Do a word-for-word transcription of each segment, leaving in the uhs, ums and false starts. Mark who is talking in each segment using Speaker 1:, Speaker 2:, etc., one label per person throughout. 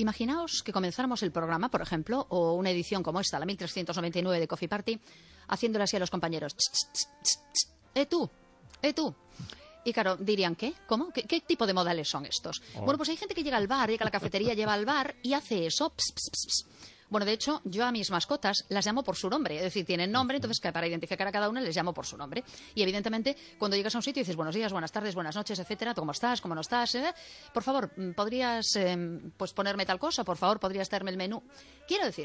Speaker 1: imaginaos que comenzáramos el programa, por ejemplo, o una edición como esta, la mil trescientos noventa y nueve de Coffee Party, haciéndole así a los compañeros. Ch, ch, ch, ch, ch. ¡Eh tú! ¡Eh tú! Y claro, dirían, ¿qué? ¿Cómo? ¿Qué, qué tipo de modales son estos? Oh. Bueno, pues hay gente que llega al bar, llega a la cafetería, lleva al bar y hace eso. Ps, ps, ps, ps. Bueno, de hecho, yo a mis mascotas las llamo por su nombre. Es decir, tienen nombre, entonces para identificar a cada una les llamo por su nombre. Y evidentemente, cuando llegas a un sitio y dices buenos días, buenas tardes, buenas noches, etcétera, ¿cómo estás? ¿Cómo no estás? ¿Eh? Por favor, ¿podrías eh, pues ponerme tal cosa? Por favor, ¿podrías traerme el menú? Quiero decir,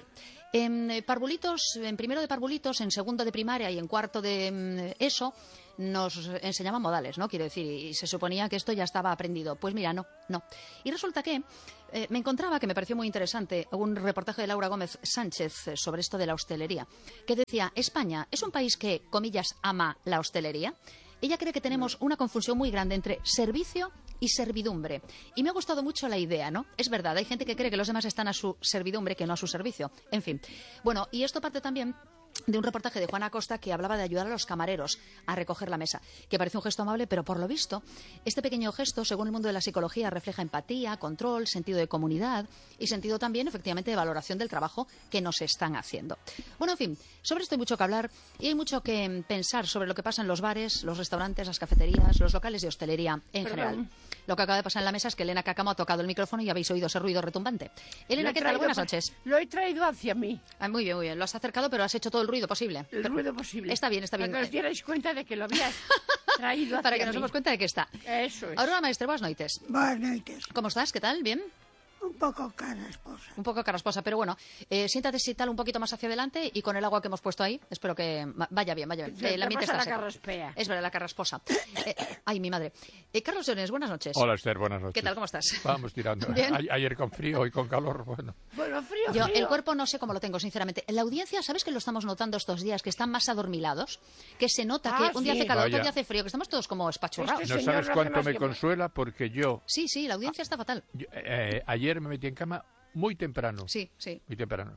Speaker 1: en parvulitos, en primero de parvulitos, en segundo de primaria y en cuarto de eh, eso, nos enseñaban modales, ¿no? Quiero decir, y se suponía que esto ya estaba aprendido. Pues mira, no, no. Y resulta que eh, me encontraba, que me pareció muy interesante, un reportaje de Laura Gómez Sánchez eh, sobre esto de la hostelería, que decía, España es un país que, comillas, ama la hostelería. Ella cree que tenemos una confusión muy grande entre servicio y servidumbre. Y me ha gustado mucho la idea, ¿no? Es verdad, hay gente que cree que los demás están a su servidumbre, que no a su servicio. En fin. Bueno, y esto parte también de un reportaje de Juana Acosta que hablaba de ayudar a los camareros a recoger la mesa, que parece un gesto amable, pero por lo visto, este pequeño gesto, según el mundo de la psicología, refleja empatía, control, sentido de comunidad y sentido también, efectivamente, de valoración del trabajo que nos están haciendo. Bueno, en fin, sobre esto hay mucho que hablar y hay mucho que pensar sobre lo que pasa en los bares, los restaurantes, las cafeterías, los locales de hostelería en Perdón. general. Lo que acaba de pasar en la mesa es que Elena Cacamo ha tocado el micrófono y habéis oído ese ruido retumbante. Elena, ¿qué tal? Buenas noches.
Speaker 2: Lo he traído hacia mí.
Speaker 1: Ah, muy bien, muy bien. Lo has acercado, pero has hecho todo el ruido posible.
Speaker 2: El ruido posible.
Speaker 1: Está bien, está bien.
Speaker 2: Para que os dierais cuenta de que lo habías traído hacia
Speaker 1: Para que nos
Speaker 2: mí.
Speaker 1: demos cuenta de que está.
Speaker 2: Eso es.
Speaker 1: Aurora Maestre, buenas noites.
Speaker 3: Buenas noites.
Speaker 1: ¿Cómo estás? ¿Qué tal? ¿Bien?
Speaker 3: Un poco carrasposa.
Speaker 1: Un poco carrasposa, pero bueno, eh, siéntate si tal un poquito más hacia adelante y con el agua que hemos puesto ahí, espero que vaya bien, vaya bien.
Speaker 2: Eh,
Speaker 1: el ambiente está
Speaker 2: la
Speaker 1: seco.
Speaker 2: carraspea.
Speaker 1: Es verdad, la carrasposa. Eh, ay, mi madre. Eh, Carlos Llones, buenas noches.
Speaker 4: Hola, Esther, buenas noches.
Speaker 1: ¿Qué tal? ¿Cómo estás?
Speaker 4: Vamos tirando.
Speaker 1: ¿Bien?
Speaker 4: A ayer con frío, hoy con calor, bueno.
Speaker 2: Bueno, frío,
Speaker 1: Yo,
Speaker 2: frío.
Speaker 1: el cuerpo no sé cómo lo tengo, sinceramente. En la audiencia, ¿sabes que lo estamos notando estos días? Que están más adormilados, que se nota
Speaker 2: Ah,
Speaker 1: que un día
Speaker 2: sí.
Speaker 1: hace calor, otro
Speaker 4: Vaya.
Speaker 1: día hace frío, que estamos todos como espachurrados.
Speaker 2: Este
Speaker 4: No
Speaker 2: señor
Speaker 4: sabes
Speaker 2: no hace
Speaker 4: cuánto
Speaker 2: más
Speaker 4: me
Speaker 2: que-
Speaker 4: consuela porque yo,
Speaker 1: Sí, sí, la audiencia está fatal.
Speaker 4: yo, eh, ayer me metí en cama muy temprano.
Speaker 1: Sí, sí,
Speaker 4: Muy temprano.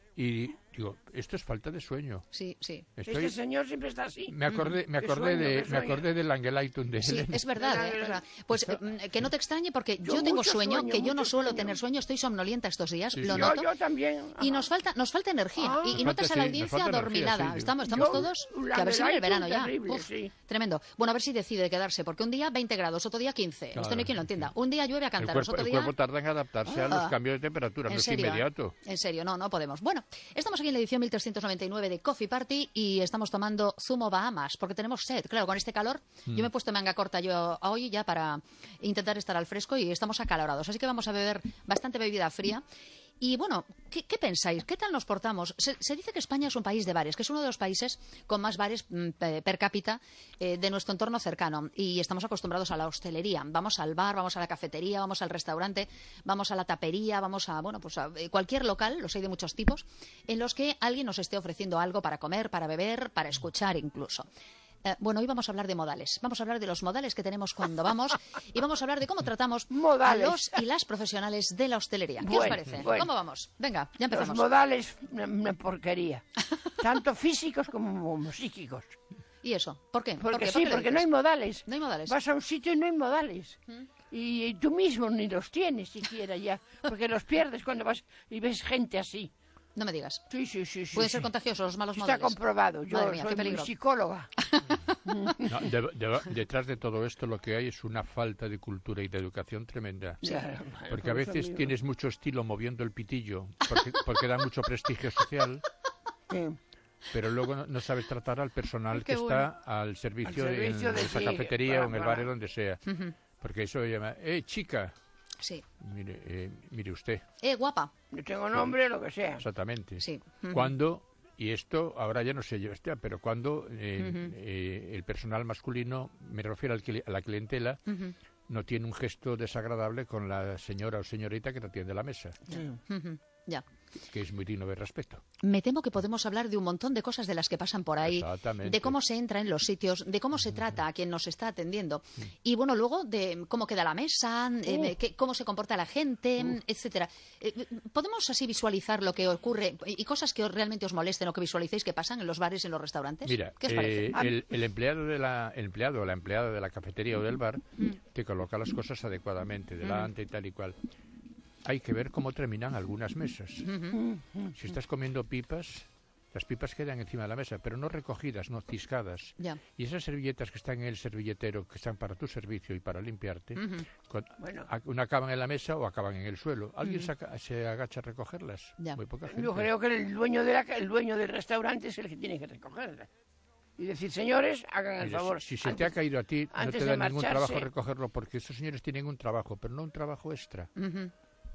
Speaker 4: Y digo, esto es falta de sueño.
Speaker 1: sí, sí.
Speaker 4: Estoy,
Speaker 2: Este señor siempre está así.
Speaker 4: me acordé, me
Speaker 2: Qué
Speaker 4: acordé
Speaker 2: sueño,
Speaker 4: de,
Speaker 2: qué
Speaker 4: me
Speaker 2: sueño.
Speaker 4: acordé del Angelitum de
Speaker 1: Sí,
Speaker 4: Helen.
Speaker 1: es verdad,
Speaker 2: Verdad,
Speaker 1: ¿eh?
Speaker 2: verdad.
Speaker 1: Es verdad. Pues eh, que no te extrañe porque yo,
Speaker 2: Yo
Speaker 1: tengo
Speaker 2: mucho
Speaker 1: sueño,
Speaker 2: sueño,
Speaker 1: que yo no
Speaker 2: mucho
Speaker 1: suelo
Speaker 2: sueño.
Speaker 1: tener sueño, estoy somnolienta estos días,
Speaker 4: Sí,
Speaker 1: lo
Speaker 4: sí.
Speaker 2: Yo,
Speaker 1: noto.
Speaker 2: yo también.
Speaker 1: Y
Speaker 2: Ajá.
Speaker 1: nos falta, nos falta energía.
Speaker 2: Ah.
Speaker 1: y, y
Speaker 4: Nos
Speaker 1: notas
Speaker 4: falta,
Speaker 1: a la
Speaker 4: sí, nos
Speaker 1: audiencia
Speaker 4: falta
Speaker 1: adormilada.
Speaker 4: energía, sí.
Speaker 1: Estamos, estamos
Speaker 2: Yo,
Speaker 1: todos
Speaker 2: la
Speaker 1: que a ver si viene el verano
Speaker 2: Angelitum
Speaker 1: ya.
Speaker 2: terrible,
Speaker 1: Uf,
Speaker 2: sí.
Speaker 1: tremendo. Bueno, a ver si decide quedarse, porque un día veinte grados, otro día quince.
Speaker 4: Claro,
Speaker 1: Esto no hay quien lo
Speaker 4: sí,
Speaker 1: entienda.
Speaker 4: sí.
Speaker 1: Un día llueve a
Speaker 4: El
Speaker 1: cántaros,
Speaker 4: cuerpo,
Speaker 1: otro
Speaker 4: el
Speaker 1: día...
Speaker 4: cuerpo tarda en adaptarse a
Speaker 1: Ah.
Speaker 4: los cambios de temperatura, no
Speaker 1: ¿En
Speaker 4: es
Speaker 1: serio?
Speaker 4: inmediato.
Speaker 1: En serio, no, no podemos. Bueno, estamos aquí en la edición mil trescientos noventa y nueve de Coffee Party y estamos tomando zumo Bahamas, porque tenemos sed. Claro, con este calor,
Speaker 4: Mm.
Speaker 1: yo me he puesto manga corta yo hoy ya para intentar estar al fresco y estamos acalorados. Así que vamos a beber bastante bebida fría. Y bueno, ¿qué, qué pensáis? ¿Qué tal nos portamos? Se, se dice que España es un país de bares, que es uno de los países con más bares mm, pe- per cápita eh, de nuestro entorno cercano. Y estamos acostumbrados a la hostelería. Vamos al bar, vamos a la cafetería, vamos al restaurante, vamos a la tapería, vamos a, bueno, pues a eh, cualquier local, los hay de muchos tipos, en los que alguien nos esté ofreciendo algo para comer, para beber, para escuchar incluso. Eh, bueno, hoy vamos a hablar de modales. Vamos a hablar de los modales que tenemos cuando vamos y vamos a hablar de cómo tratamos
Speaker 2: Modales.
Speaker 1: a los y las profesionales de la hostelería. ¿Qué os
Speaker 2: Bueno,
Speaker 1: parece?
Speaker 2: bueno.
Speaker 1: ¿Cómo vamos? Venga, ya
Speaker 2: Los
Speaker 1: empezamos.
Speaker 2: modales, una, una porquería. Tanto físicos como psíquicos.
Speaker 1: ¿Y eso? ¿Por qué? ¿Por
Speaker 2: Porque
Speaker 1: qué?
Speaker 2: sí,
Speaker 1: ¿Por qué lo
Speaker 2: porque no hay
Speaker 1: dices?
Speaker 2: modales.
Speaker 1: No hay modales.
Speaker 2: Vas a un sitio y no hay modales. Y, y tú mismo ni los tienes siquiera ya. Porque los pierdes cuando vas y ves gente así.
Speaker 1: No me digas.
Speaker 2: Sí, sí, sí. sí
Speaker 1: Pueden
Speaker 2: sí.
Speaker 1: ser contagiosos los malos
Speaker 2: Está
Speaker 1: modales.
Speaker 2: comprobado. Yo
Speaker 1: Madre mía, qué
Speaker 2: soy muy
Speaker 1: peligro.
Speaker 2: psicóloga.
Speaker 4: No, de- de- detrás de todo esto lo que hay es una falta de cultura y de educación tremenda.
Speaker 2: Ya,
Speaker 4: Porque a
Speaker 2: por eso
Speaker 4: veces
Speaker 2: digo.
Speaker 4: tienes mucho estilo moviendo el pitillo, porque, porque da mucho prestigio social,
Speaker 2: Sí.
Speaker 4: pero luego no, no sabes tratar al personal
Speaker 1: Qué
Speaker 4: que está al servicio,
Speaker 2: Al servicio
Speaker 4: en
Speaker 2: de
Speaker 4: esa
Speaker 2: sí,
Speaker 4: cafetería
Speaker 2: para-
Speaker 4: o en el
Speaker 2: para-
Speaker 4: bar o donde sea. Porque eso llama, eh, chica,
Speaker 1: Sí.
Speaker 4: mire, eh, mire usted,
Speaker 1: Eh, guapa.
Speaker 2: Yo tengo nombre, lo que sea.
Speaker 4: exactamente.
Speaker 1: Sí.
Speaker 4: Cuando, y esto ahora ya no sé yo, este, pero cuando eh, eh, el personal masculino, me refiero al cli- a la clientela, no tiene un gesto desagradable con la señora o señorita que te atiende la mesa,
Speaker 1: Ujú. Ya.
Speaker 4: que es muy digno de respeto.
Speaker 1: Me temo que podemos hablar de un montón de cosas de las que pasan por ahí,
Speaker 4: Exactamente.
Speaker 1: de cómo se entra en los sitios, de cómo se trata a quien nos está atendiendo y bueno, luego de cómo queda la mesa, eh, qué- cómo se comporta la gente, etcétera. Eh, ¿Podemos así visualizar lo que ocurre y cosas que os- realmente os molesten o que visualicéis que pasan en los bares y en los restaurantes?
Speaker 4: Mira,
Speaker 1: ¿Qué os parece?
Speaker 4: eh, el, el empleado de la el empleado o la empleada de la cafetería o del bar te coloca las cosas adecuadamente delante y tal y cual. hay que ver cómo terminan algunas mesas. Si estás comiendo pipas, las pipas quedan encima de la mesa, pero no recogidas, no ciscadas.
Speaker 1: Ya.
Speaker 4: Y esas servilletas que están en el servilletero, que están para tu servicio y para limpiarte,
Speaker 1: Ujú.
Speaker 4: con-
Speaker 2: Bueno.
Speaker 4: a- una acaban en la mesa o acaban en el suelo. ¿Alguien se, aca- se agacha a recogerlas?
Speaker 1: Ya.
Speaker 4: Muy poca gente.
Speaker 2: Yo creo que el dueño, de la, ca- el dueño del restaurante es el que tiene que recogerla. Y decir, señores, hagan el
Speaker 4: Mira,
Speaker 2: favor.
Speaker 4: si, si se
Speaker 2: antes-
Speaker 4: te ha caído a ti, no
Speaker 2: antes
Speaker 4: te
Speaker 2: de
Speaker 4: da ningún
Speaker 2: marcharse-
Speaker 4: trabajo recogerlo, porque esos señores tienen un trabajo, pero no un trabajo extra.
Speaker 1: Ujú.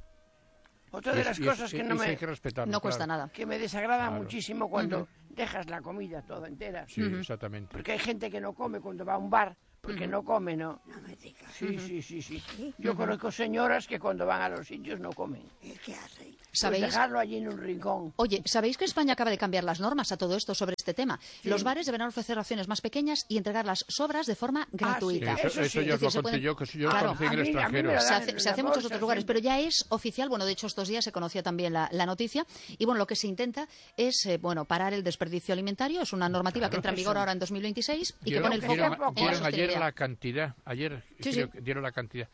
Speaker 2: Otra
Speaker 4: Y
Speaker 2: de
Speaker 4: es-
Speaker 2: las
Speaker 4: y es-
Speaker 2: cosas que
Speaker 4: y
Speaker 2: no
Speaker 4: eso
Speaker 2: me...
Speaker 4: hay que respetarlo,
Speaker 1: No cuesta
Speaker 4: claro.
Speaker 1: nada.
Speaker 2: que me desagrada
Speaker 4: Claro.
Speaker 2: muchísimo cuando dejas la comida toda entera.
Speaker 4: Sí, exactamente.
Speaker 2: Porque hay gente que no come cuando va a un bar, porque no come, ¿no?
Speaker 3: No me digas.
Speaker 2: Sí, sí, sí, sí. Yo conozco señoras que cuando van a los sitios no comen.
Speaker 3: ¿Y qué hacen?
Speaker 1: ¿Sabéis?
Speaker 2: Pues dejarlo allí en un rincón.
Speaker 1: Oye, ¿sabéis que España acaba de cambiar las normas a todo esto sobre este tema? Los bares deberán ofrecer raciones más pequeñas y entregar las sobras de forma gratuita.
Speaker 2: sí,
Speaker 4: Eso,
Speaker 2: Eso
Speaker 4: eso
Speaker 2: sí.
Speaker 4: ya
Speaker 1: Es
Speaker 4: os lo
Speaker 1: decir, se
Speaker 4: conté
Speaker 1: pueden-
Speaker 4: yo, que eso yo lo
Speaker 1: Claro.
Speaker 4: conocí en
Speaker 2: A
Speaker 4: el
Speaker 2: mí- a mí me
Speaker 4: extranjero.
Speaker 2: lo
Speaker 1: Se
Speaker 2: dan
Speaker 1: hace,
Speaker 2: en
Speaker 1: se
Speaker 2: la
Speaker 1: hace en muchos
Speaker 2: bolsa,
Speaker 1: otros lugares,
Speaker 2: sí.
Speaker 1: pero ya es oficial. Bueno, de hecho, estos días se conocía también la, la noticia. Y bueno, lo que se intenta es eh, bueno parar el desperdicio alimentario. Es una normativa que entra en vigor
Speaker 2: eso.
Speaker 1: ahora en dos mil veiseis y que
Speaker 4: Dieron,
Speaker 1: pone el foco
Speaker 4: dieron-
Speaker 1: en la
Speaker 4: dieron ayer
Speaker 1: sostenibilidad.
Speaker 4: la cantidad, ayer
Speaker 1: Sí,
Speaker 4: creo
Speaker 1: sí.
Speaker 4: que dieron la cantidad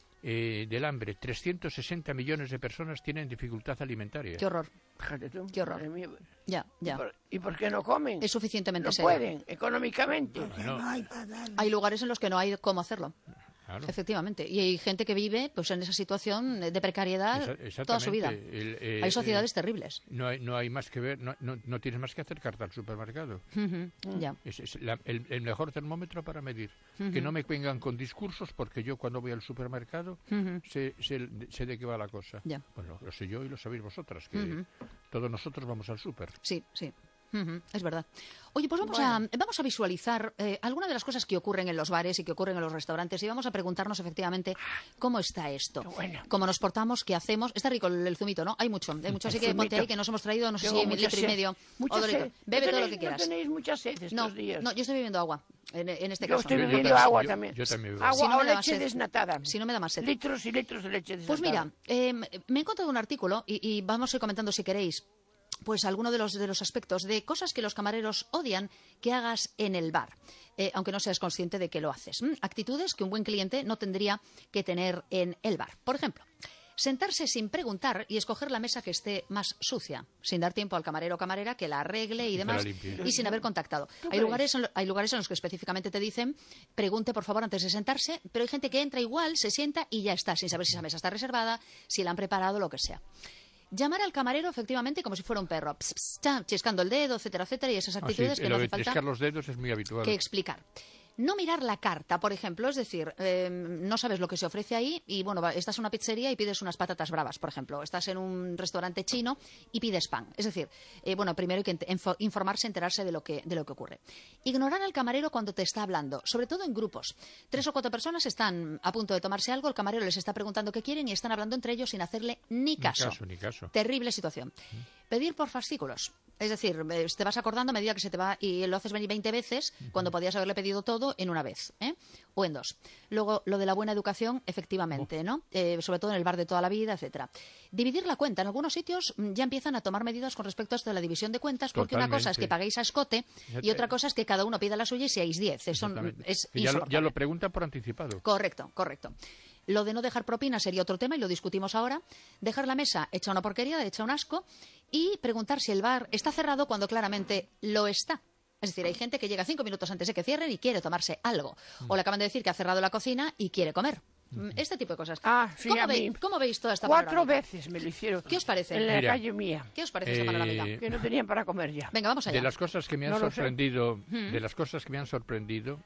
Speaker 4: eh, del hambre. trescientos sesenta millones de personas tienen dificultad alimentaria.
Speaker 1: Qué horror.
Speaker 2: Fíjate tú.
Speaker 1: Qué horror.
Speaker 2: madre mía.
Speaker 1: Ya,
Speaker 2: ¿Y
Speaker 1: ya.
Speaker 2: por, y por qué no comen?
Speaker 1: Es suficientemente
Speaker 2: No
Speaker 1: serio.
Speaker 2: pueden, económicamente.
Speaker 3: Que
Speaker 4: Bueno.
Speaker 3: no hay para dar.
Speaker 1: Hay lugares en los que no hay cómo hacerlo.
Speaker 4: Claro.
Speaker 1: Efectivamente. Y hay gente que vive pues en esa situación de precariedad
Speaker 4: Esa-
Speaker 1: toda su vida.
Speaker 4: exactamente. El, eh,
Speaker 1: Hay sociedades
Speaker 4: eh,
Speaker 1: terribles.
Speaker 4: no hay, no hay más que ver, no, no, no tienes más que acercarte al supermercado.
Speaker 1: Ujú, Ya.
Speaker 4: Es, es la- el, el mejor termómetro para medir. Que no me vengan con discursos, porque yo cuando voy al supermercado
Speaker 1: Ujú.
Speaker 4: sé, sé, sé de qué va la cosa.
Speaker 1: Ya.
Speaker 4: Bueno, lo sé yo y lo sabéis vosotras, que
Speaker 1: Ujú.
Speaker 4: todos nosotros vamos al súper.
Speaker 1: Sí, sí. Ujú, es verdad. Oye, pues vamos, a, vamos a visualizar eh, algunas de las cosas que ocurren en los bares y que ocurren en los restaurantes y vamos a preguntarnos efectivamente cómo está esto.
Speaker 2: Qué bueno.
Speaker 1: Cómo nos portamos, qué hacemos. Está rico el, el zumito, ¿no? Hay mucho, hay mucho. Así
Speaker 2: El
Speaker 1: que ponte
Speaker 2: zumito.
Speaker 1: ahí que nos hemos traído, no sé
Speaker 2: Tengo
Speaker 1: si
Speaker 2: mucha
Speaker 1: litro y
Speaker 2: sed.
Speaker 1: medio
Speaker 2: Mucha
Speaker 1: o dos
Speaker 2: sed.
Speaker 1: litros. Bebe
Speaker 2: ¿No
Speaker 1: todo lo
Speaker 2: tenéis-
Speaker 1: que quieras.
Speaker 2: No tenéis mucha sed estos
Speaker 1: No,
Speaker 2: días.
Speaker 1: no, yo estoy bebiendo agua en, en este
Speaker 2: Yo
Speaker 1: caso.
Speaker 2: estoy
Speaker 4: Yo- yo
Speaker 2: bebiendo
Speaker 4: también,
Speaker 2: agua
Speaker 4: yo-
Speaker 2: también.
Speaker 4: yo también bebo.
Speaker 2: Agua
Speaker 1: Si no
Speaker 2: o
Speaker 1: me da
Speaker 2: leche
Speaker 1: sed.
Speaker 2: desnatada.
Speaker 1: Si no me da más sed.
Speaker 2: Litros y litros de leche
Speaker 1: Pues
Speaker 2: desnatada.
Speaker 1: mira, eh, me he encontrado un artículo y, y vamos a ir comentando si queréis. Pues alguno de los, de los aspectos de cosas que los camareros odian que hagas en el bar, eh, aunque no seas consciente de que lo haces. ¿m? Actitudes que un buen cliente no tendría que tener en el bar. Por ejemplo, sentarse sin preguntar y escoger la mesa que esté más sucia, sin dar tiempo al camarero o camarera que la arregle y
Speaker 4: que la
Speaker 1: demás,
Speaker 4: limpie.
Speaker 1: y sin haber contactado. Hay
Speaker 2: crees?
Speaker 1: lugares, en lo- hay lugares en los que específicamente te dicen, pregunte por favor antes de sentarse, pero hay gente que entra igual, se sienta y ya está, sin saber si esa mesa está reservada, si la han preparado, lo que sea. Llamar al camarero efectivamente como si fuera un perro, ps, ps, cha, chiscando el dedo, etcétera, etcétera, y esas
Speaker 4: Ah, sí,
Speaker 1: actitudes que
Speaker 4: lo
Speaker 1: no
Speaker 4: de
Speaker 1: hace falta
Speaker 4: triscar los dedos es muy habitual.
Speaker 1: que explicar. No mirar la carta, por ejemplo, es decir, eh, no sabes lo que se ofrece ahí y, bueno, va- estás en una pizzería y pides unas patatas bravas, por ejemplo. Estás en un restaurante chino y pides pan. Es decir, eh, bueno, primero hay que ent- info- informarse, enterarse de lo, que, de lo que ocurre. Ignorar al camarero cuando te está hablando, sobre todo en grupos. Tres o cuatro personas están a punto de tomarse algo, el camarero les está preguntando qué quieren y están hablando entre ellos sin hacerle ni
Speaker 4: Ni
Speaker 1: caso.
Speaker 4: caso, ni caso.
Speaker 1: Terrible situación. Pedir por fascículos. Es decir, eh, te vas acordando a medida que se te va y lo haces venir veinte veces cuando podías haberle pedido todo en una vez, ¿eh? O en dos. Luego, lo de la buena educación, efectivamente, ¿no? Eh, sobre todo en el bar de toda la vida, etcétera. Dividir la cuenta. En algunos sitios mm, ya empiezan a tomar medidas con respecto a esto de la división de cuentas, porque una cosa es que
Speaker 4: Totalmente.
Speaker 1: paguéis a escote y
Speaker 4: Fíjate.
Speaker 1: otra cosa es que cada uno pida la suya y seáis diez. Eso
Speaker 4: Exactamente.
Speaker 1: es
Speaker 4: Y ya, lo, ya
Speaker 1: insoportable.
Speaker 4: lo preguntan por anticipado.
Speaker 1: Correcto, correcto. Lo de no dejar propina sería otro tema y lo discutimos ahora. Dejar la mesa hecha una porquería, hecha un asco y preguntar si el bar está cerrado cuando claramente lo está. Es decir, hay gente que llega cinco minutos antes de que cierren y quiere tomarse algo. O le acaban de decir que ha cerrado la cocina y quiere comer. Mm, Este tipo de cosas.
Speaker 2: Ah, sí,
Speaker 1: ¿Cómo,
Speaker 2: a
Speaker 1: veis,
Speaker 2: mí.
Speaker 1: ¿Cómo veis toda esta
Speaker 2: Cuatro
Speaker 1: panorámica?
Speaker 2: veces me lo hicieron.
Speaker 1: ¿Qué os parece?
Speaker 2: En la
Speaker 4: Mira.
Speaker 2: calle mía.
Speaker 1: ¿Qué os parece esta
Speaker 4: Eh,
Speaker 1: panorámica?
Speaker 2: Que no tenían para comer ya.
Speaker 1: Venga, vamos allá.
Speaker 4: De las cosas que me han
Speaker 2: No lo sé.
Speaker 4: sorprendido, de las cosas que me han sorprendido,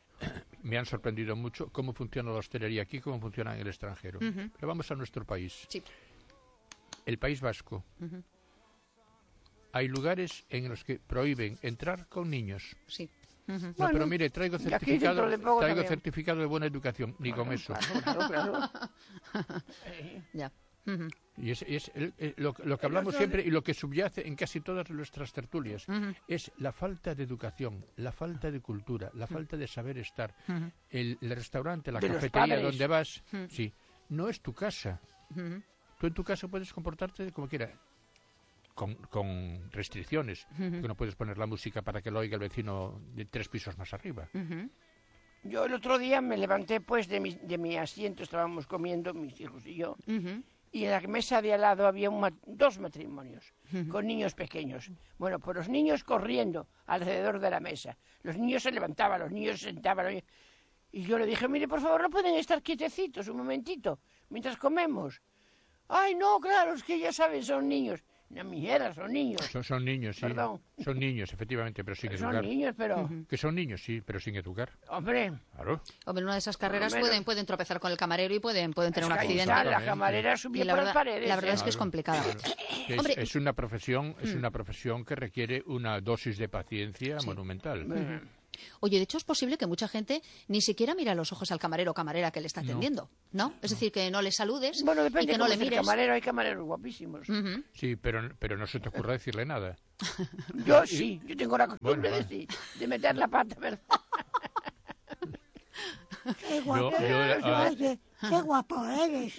Speaker 4: me han sorprendido mucho cómo funciona la hostelería aquí, cómo funciona en el extranjero. Pero vamos a nuestro país,
Speaker 1: Sí.
Speaker 4: el País Vasco. Hay lugares en los que prohíben entrar con niños.
Speaker 1: Sí. Ujú.
Speaker 4: No,
Speaker 2: Bueno,
Speaker 4: pero mire, traigo
Speaker 2: y aquí
Speaker 4: certificado,
Speaker 2: dentro de poco
Speaker 4: traigo
Speaker 2: también.
Speaker 4: certificado de buena educación, ni con eso.
Speaker 2: Claro, claro, claro.
Speaker 1: Ya. Ujú.
Speaker 4: Y es, es el- el- lo, lo que hablamos siempre y lo que subyace en casi todas nuestras tertulias es la falta de educación, la falta de cultura, la falta de saber estar. El, el restaurante, la
Speaker 2: De los
Speaker 4: cafetería
Speaker 2: padres.
Speaker 4: donde vas, sí, no es tu casa. Tú en tu casa puedes comportarte como quieras, con, con restricciones, porque no puedes poner la música para que lo oiga el vecino de tres pisos más arriba.
Speaker 2: Yo el otro día me levanté pues de mi, de mi asiento, estábamos comiendo mis hijos y yo,
Speaker 1: Ujú.
Speaker 2: y en la mesa de al lado había un ma- dos matrimonios con niños pequeños. Bueno, pues los niños corriendo alrededor de la mesa. Los niños se levantaban, los niños se sentaban. los niños- Y yo le dije, mire, por favor, no pueden estar quietecitos un momentito mientras comemos. Ay, no, claro, es que ya saben, son niños. No, mierda, son niños.
Speaker 4: Son, son niños, sí.
Speaker 2: Perdón.
Speaker 4: Son niños, efectivamente, pero sin
Speaker 2: Son
Speaker 4: educar.
Speaker 2: niños, pero...
Speaker 4: Que son niños, sí, pero sin educar.
Speaker 2: Hombre,
Speaker 4: Claro.
Speaker 1: Hombre, en una de esas carreras
Speaker 2: menos.
Speaker 1: pueden, pueden tropezar con el camarero y pueden, pueden tener un
Speaker 2: es que ahí
Speaker 1: accidente.
Speaker 2: está, la
Speaker 4: Exactamente.
Speaker 2: camarera
Speaker 1: Y
Speaker 2: subía
Speaker 1: la
Speaker 2: por
Speaker 1: verdad,
Speaker 2: las paredes.
Speaker 1: la verdad
Speaker 2: ¿eh?
Speaker 1: es que es
Speaker 4: Claro,
Speaker 1: complicado.
Speaker 4: claro. Es,
Speaker 1: Hombre.
Speaker 4: es una profesión, es una profesión que requiere una dosis de paciencia monumental.
Speaker 1: Oye, de hecho es posible que mucha gente ni siquiera mire a los ojos al camarero o camarera que le está atendiendo, ¿no? Es decir, que no le saludes
Speaker 2: Bueno,
Speaker 1: y
Speaker 2: depende
Speaker 1: que no
Speaker 2: cómo
Speaker 1: le
Speaker 2: es el
Speaker 1: mires.
Speaker 2: camarero, hay camareros guapísimos.
Speaker 1: Ujú.
Speaker 4: Sí, pero, pero no se te ocurra decirle nada.
Speaker 2: Yo sí, yo tengo la costumbre
Speaker 4: Bueno,
Speaker 2: de,
Speaker 4: va.
Speaker 2: sí, de meter la pata, ¿verdad?
Speaker 3: Qué guapo
Speaker 4: yo
Speaker 3: eres,
Speaker 4: era- ah.
Speaker 3: oye, qué guapo eres.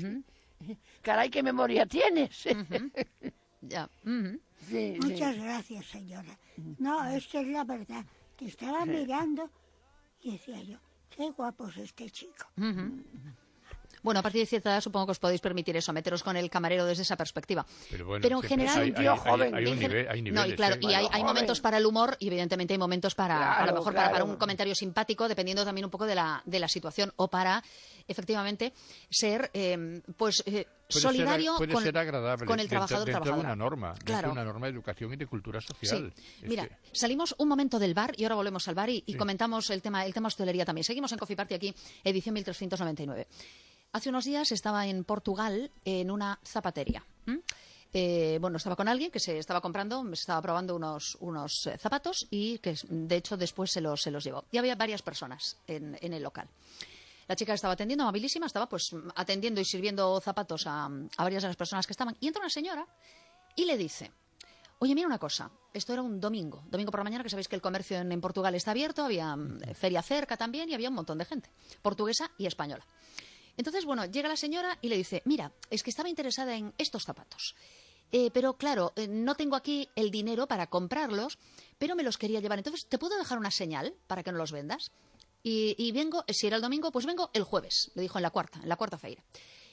Speaker 2: Caray, qué memoria tienes.
Speaker 1: Ya. Ujú.
Speaker 2: Sí, sí.
Speaker 3: Muchas gracias, señora. No, es que es la verdad. Te estaba mirando y decía yo, qué guapo es este chico.
Speaker 1: Bueno, a partir de cierta edad supongo que os podéis permitir eso, meteros con el camarero desde esa perspectiva.
Speaker 4: Pero, bueno,
Speaker 1: Pero en
Speaker 4: siempre
Speaker 1: general...
Speaker 2: Es un tío
Speaker 4: hay, hay-
Speaker 2: joven.
Speaker 4: hay un
Speaker 1: en gen-
Speaker 4: nivel, hay
Speaker 1: no,
Speaker 4: niveles.
Speaker 1: y claro,
Speaker 4: ¿eh?
Speaker 1: y hay, hay
Speaker 2: Joven.
Speaker 1: momentos para el humor y evidentemente hay momentos para, a
Speaker 2: Claro,
Speaker 1: lo mejor para, para
Speaker 2: claro.
Speaker 1: un comentario simpático, dependiendo también un poco de la, de la situación, o para, efectivamente, ser, eh, pues, eh,
Speaker 4: Puede
Speaker 1: solidario
Speaker 4: ser, puede
Speaker 1: con,
Speaker 4: ser agradable
Speaker 1: con el
Speaker 4: dentro-
Speaker 1: trabajador
Speaker 4: dentro de
Speaker 1: trabajadora.
Speaker 4: una norma, dentro
Speaker 1: Claro.
Speaker 4: de una norma de educación y de cultura
Speaker 1: Sí.
Speaker 4: social. Es
Speaker 1: Mira,
Speaker 4: que-
Speaker 1: salimos un momento del bar y ahora volvemos al bar y, y
Speaker 4: Sí.
Speaker 1: comentamos el tema, el tema hostelería también. Seguimos en Coffee Party aquí, edición mil trescientos noventa y nueve. Hace unos días estaba en Portugal en una zapatería. ¿m? Eh, bueno, estaba con alguien que se estaba comprando, me estaba probando unos, unos eh, zapatos y que de hecho después se los, se los llevó. Y había varias personas en, en el local. La chica que estaba atendiendo, amabilísima, estaba pues atendiendo y sirviendo zapatos a, a varias de las personas que estaban. Y entra una señora y le dice, oye, mira una cosa, esto era un domingo, domingo por la mañana, que sabéis que el comercio en, en Portugal está abierto, había mm, feria cerca también y había un montón de gente, portuguesa y española. Entonces, bueno, llega la señora y le dice, mira, es que estaba interesada en estos zapatos. Eh, pero claro, eh, no tengo aquí el dinero para comprarlos, pero me los quería llevar. Entonces, ¿te puedo dejar una señal para que no los vendas? Y, y vengo, si era el domingo, pues vengo el jueves, le dijo en la cuarta, en la cuarta feira.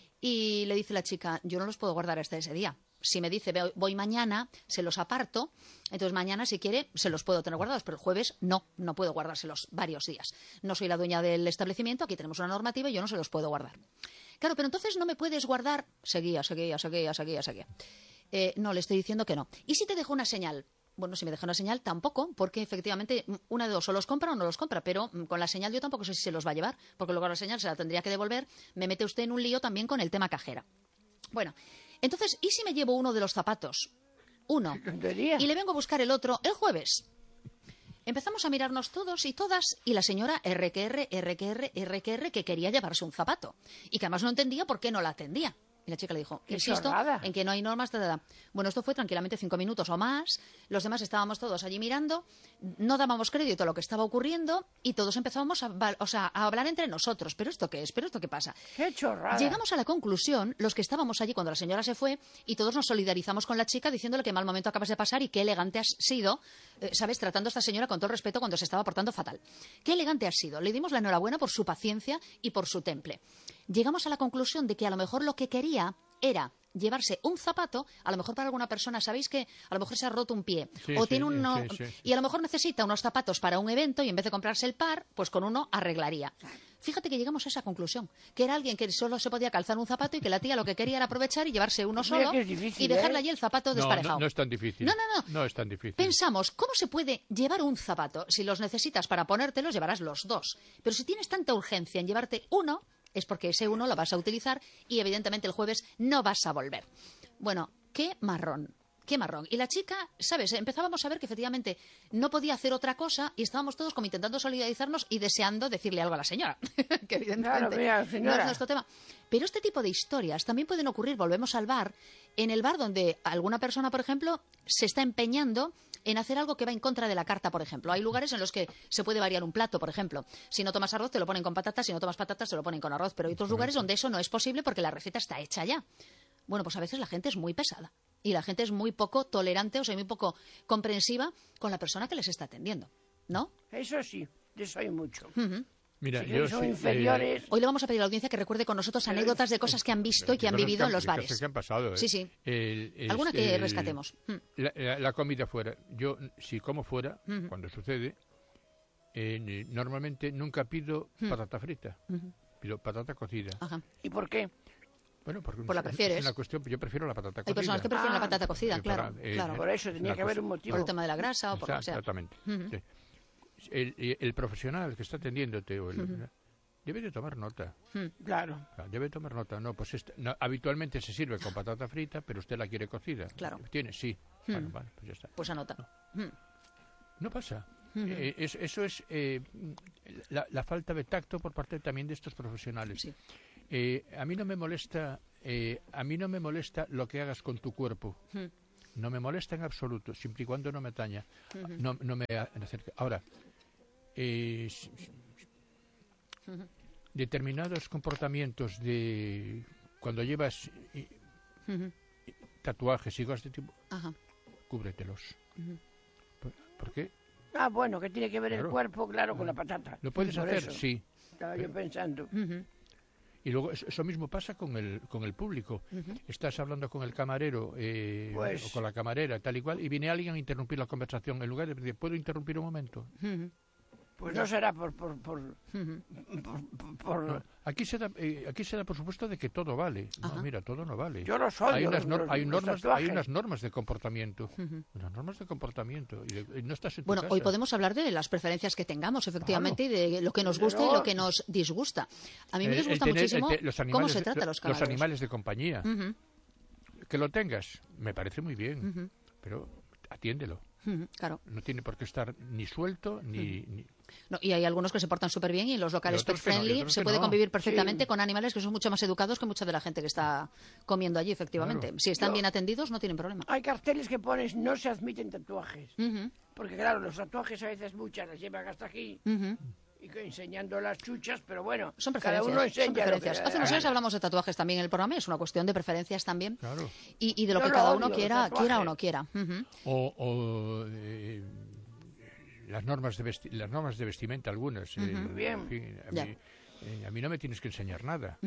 Speaker 1: Y le dice la chica, yo no los puedo guardar hasta ese día. Si me dice, "Voy- voy mañana, se los aparto, entonces mañana, si quiere, se los puedo tener guardados, pero el jueves no, no puedo guardárselos varios días. No soy la dueña del establecimiento, aquí tenemos una normativa y yo no se los puedo guardar. Claro, pero entonces no me puedes guardar... Seguía, seguía, seguía, seguía, seguía. Eh, no, le estoy diciendo que no. ¿Y si te dejo una señal? Bueno, si me deja una señal, tampoco, porque efectivamente mm, una de dos, o los compra o no los compra, pero mm, con la señal yo tampoco sé si se los va a llevar, porque luego la señal se la tendría que devolver, me mete usted en un lío también con el tema cajera. Bueno, entonces, ¿y si me llevo uno de los zapatos? Uno.
Speaker 2: Qué tontería.
Speaker 1: Y le vengo a buscar el otro el jueves. Empezamos a mirarnos todos y todas, y la señora R que R, R que R, R que R, que quería llevarse un zapato. Y que además no entendía por qué no la atendía. Y la chica le dijo,
Speaker 2: Qué
Speaker 1: insisto,
Speaker 2: chorrada.
Speaker 1: en que no hay normas, ta, ta, ta. Bueno, esto fue tranquilamente cinco minutos o más. Los demás estábamos todos allí mirando, no dábamos crédito a lo que estaba ocurriendo y todos empezábamos a, val- o sea, a hablar entre nosotros. ¿Pero esto qué es? ¿Pero esto qué pasa?
Speaker 2: Qué chorrada.
Speaker 1: Llegamos a la conclusión, los que estábamos allí cuando la señora se fue, y todos nos solidarizamos con la chica diciéndole que mal momento acabas de pasar y qué elegante has sido, eh, ¿sabes? Tratando a esta señora con todo el respeto cuando se estaba portando fatal. Qué elegante has sido. Le dimos la enhorabuena por su paciencia y por su temple. Llegamos a la conclusión de que a lo mejor lo que quería era llevarse un zapato, a lo mejor para alguna persona, ¿sabéis que a lo mejor se ha roto un pie?
Speaker 4: Sí,
Speaker 1: o
Speaker 4: sí,
Speaker 1: tiene uno,
Speaker 4: sí, sí.
Speaker 1: y a lo mejor necesita unos zapatos para un evento y en vez de comprarse el par, pues con uno arreglaría. Fíjate que llegamos a esa conclusión, que era alguien que solo se podía calzar un zapato y que la tía lo que quería era aprovechar y llevarse uno
Speaker 2: Mira
Speaker 1: solo
Speaker 2: que es difícil,
Speaker 1: y dejarle
Speaker 2: ¿eh?
Speaker 1: allí el zapato
Speaker 4: No,
Speaker 1: desparejado.
Speaker 4: no, no es tan difícil.
Speaker 1: No, no, no.
Speaker 4: No es tan difícil.
Speaker 1: Pensamos, ¿cómo se puede llevar un zapato? Si los necesitas para ponértelos, llevarás los dos. Pero si tienes tanta urgencia en llevarte uno, es porque ese uno lo vas a utilizar y evidentemente el jueves no vas a volver. Bueno, qué marrón. Qué marrón. Y la chica, ¿sabes? Empezábamos a ver que efectivamente no podía hacer otra cosa y estábamos todos como intentando solidarizarnos y deseando decirle algo a la señora. Que evidentemente
Speaker 2: Claro, mira,
Speaker 1: no
Speaker 2: señora.
Speaker 1: es nuestro tema. Pero este tipo de historias también pueden ocurrir, volvemos al bar, en el bar donde alguna persona, por ejemplo, se está empeñando en hacer algo que va en contra de la carta, por ejemplo. Hay lugares en los que se puede variar un plato, por ejemplo. Si no tomas arroz, te lo ponen con patatas. Si no tomas patatas, te lo ponen con arroz. Pero hay otros lugares donde eso no es posible porque la receta está hecha ya. Bueno, pues a veces la gente es muy pesada y la gente es muy poco tolerante, o sea, muy poco comprensiva con la persona que les está atendiendo, ¿no?
Speaker 2: Eso sí, de eso hay mucho.
Speaker 1: Ujú.
Speaker 4: Mira,
Speaker 2: si
Speaker 4: yo
Speaker 2: son
Speaker 4: sí, eh,
Speaker 2: inferiores...
Speaker 1: Hoy le vamos a pedir a la audiencia que recuerde con nosotros
Speaker 2: Pero-
Speaker 1: anécdotas de cosas que han visto y que han
Speaker 4: cosas
Speaker 1: vivido en
Speaker 4: han-
Speaker 1: los
Speaker 4: cosas
Speaker 1: bares.
Speaker 4: que han pasado, ¿eh?
Speaker 1: Sí, sí.
Speaker 4: El- es
Speaker 1: Alguna que
Speaker 4: el-
Speaker 1: rescatemos. Mm.
Speaker 4: La, la- la comida fuera. Yo, si como fuera,
Speaker 1: Ujú.
Speaker 4: cuando sucede, eh, ni- normalmente nunca pido
Speaker 1: Mm.
Speaker 4: patata frita.
Speaker 1: Ujú.
Speaker 4: Pido patata cocida.
Speaker 1: Ajá.
Speaker 2: ¿Y por qué?
Speaker 4: Bueno, porque
Speaker 1: Pues la
Speaker 4: es-
Speaker 1: prefieres.
Speaker 4: es una cuestión, yo prefiero la patata
Speaker 1: Hay
Speaker 4: cocida.
Speaker 1: personas que prefieren
Speaker 2: Ah,
Speaker 1: la patata cocida,
Speaker 4: que
Speaker 1: claro.
Speaker 4: para, eh,
Speaker 1: claro.
Speaker 2: Por eso tenía
Speaker 4: Una
Speaker 2: que haber
Speaker 4: cosa-
Speaker 2: un
Speaker 1: Por
Speaker 2: motivo.
Speaker 1: el tema de la grasa o por lo que sea.
Speaker 4: Exactamente.
Speaker 1: Ujú.
Speaker 4: Sí. El, el profesional que está atendiéndote o el- debe de tomar nota.
Speaker 2: Claro.
Speaker 4: Claro, debe tomar nota. No, pues esta- no, habitualmente se sirve con patata frita, pero usted la quiere cocida.
Speaker 1: Claro.
Speaker 4: ¿Tiene? Sí. Bueno, vale, pues ya está.
Speaker 1: Pues anota. Mm.
Speaker 4: No pasa. Eh, es- eso es eh, la, la falta de tacto por parte también de estos profesionales.
Speaker 1: Sí.
Speaker 4: Eh, a mí no me molesta, eh, a mí no me molesta lo que hagas con tu cuerpo.
Speaker 1: Mm.
Speaker 4: No me molesta en absoluto, siempre y cuando no me taña, no, no me a- acerca. Ahora, eh, s- s- determinados comportamientos de cuando llevas eh,
Speaker 1: Ujú.
Speaker 4: tatuajes y cosas de tipo,
Speaker 1: Ajá.
Speaker 4: cúbretelos. ¿Por, por qué?
Speaker 2: Ah, bueno, que tiene que ver el
Speaker 4: Claro.
Speaker 2: cuerpo, claro, con la patata.
Speaker 4: ¿Lo puedes
Speaker 2: Por
Speaker 4: hacer?
Speaker 2: eso
Speaker 4: Sí.
Speaker 2: Estaba yo pensando.
Speaker 1: Ujú.
Speaker 4: Y luego eso, eso mismo pasa con el con el público. Estás hablando con el camarero eh,
Speaker 2: Pues-
Speaker 4: o con la camarera, tal y cual, y viene alguien a interrumpir la conversación. En lugar de decir, ¿puedo interrumpir un momento?
Speaker 1: Ujú.
Speaker 2: Pues no será por... por, por,
Speaker 1: Ujú.
Speaker 2: por- por- por-
Speaker 4: No, aquí se da, eh, aquí se da por supuesto de que todo vale. No,
Speaker 1: Ajá.
Speaker 4: mira, todo no vale.
Speaker 2: Yo los odio,
Speaker 4: Hay unas,
Speaker 2: los-
Speaker 4: nor- hay
Speaker 2: los
Speaker 4: normas, hay
Speaker 2: tatuajes.
Speaker 4: unas normas de comportamiento. Unas normas de comportamiento. Y, de- y no estás en tu
Speaker 1: Bueno,
Speaker 4: casa.
Speaker 1: hoy podemos hablar de las preferencias que tengamos, efectivamente, y de lo que nos gusta y
Speaker 2: Pero-
Speaker 1: lo que nos disgusta. A mí me
Speaker 4: El- el
Speaker 1: disgusta
Speaker 4: tener- el
Speaker 1: muchísimo
Speaker 4: te- los
Speaker 1: cómo
Speaker 4: animales
Speaker 1: se
Speaker 4: de-
Speaker 1: trata a los
Speaker 4: los
Speaker 1: camareros.
Speaker 4: animales de compañía.
Speaker 1: Ujú.
Speaker 4: Que lo tengas, me parece muy bien. Pero atiéndelo.
Speaker 1: Ujú, claro.
Speaker 4: No tiene por qué estar ni suelto ni... ni-
Speaker 1: No, y hay algunos que se portan súper bien y en los locales
Speaker 4: Y otros
Speaker 1: pet
Speaker 4: que no, y
Speaker 1: friendly
Speaker 4: otros
Speaker 1: se
Speaker 4: que
Speaker 1: puede
Speaker 4: no.
Speaker 1: convivir perfectamente con animales que son mucho más educados que mucha de la gente que está comiendo allí, efectivamente.
Speaker 4: Claro.
Speaker 1: Si están
Speaker 2: Yo-
Speaker 1: bien atendidos, no tienen problema.
Speaker 2: Hay carteles que pones no se admiten tatuajes.
Speaker 1: Ujú,
Speaker 2: Porque claro, los tatuajes a veces muchas las llevan hasta aquí
Speaker 1: ujú.
Speaker 2: y que enseñando las chuchas, pero bueno,
Speaker 1: Son
Speaker 2: cada
Speaker 1: preferencias.
Speaker 2: uno enseña
Speaker 1: son
Speaker 2: lo que
Speaker 1: preferencias.
Speaker 2: le da
Speaker 1: Hace unos
Speaker 2: la
Speaker 1: años
Speaker 2: gana.
Speaker 1: hablamos de tatuajes también en el programa, es una cuestión de preferencias también.
Speaker 4: Claro.
Speaker 1: Y, y de lo
Speaker 2: Yo
Speaker 1: que
Speaker 2: lo
Speaker 1: cada
Speaker 2: odio,
Speaker 1: uno
Speaker 2: los
Speaker 1: quiera,
Speaker 2: tatuajes.
Speaker 1: quiera o no quiera. Ujú.
Speaker 4: O, o, eh, las normas de vesti- las normas de vestimenta algunas. eh, en
Speaker 2: Bien.
Speaker 4: fin, a,
Speaker 1: Ya.
Speaker 4: mí, eh, a mí no me tienes que enseñar nada.